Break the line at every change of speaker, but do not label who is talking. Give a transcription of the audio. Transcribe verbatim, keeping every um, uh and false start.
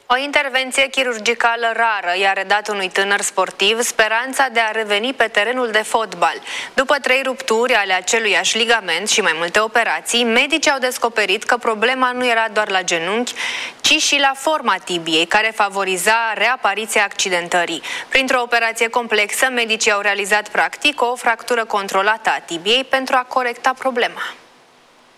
O intervenție chirurgicală rară i-a redat unui tânăr sportiv speranța de a reveni pe terenul de fotbal. După trei rupturi ale aceluiași ligament și mai multe operații, medicii au descoperit că problema nu era doar la genunchi, ci și la forma tibiei, care favoriza reapariția accidentării. Printr-o operație complexă, medicii au realizat practic o fractură controlată a tibiei pentru a corecta problema.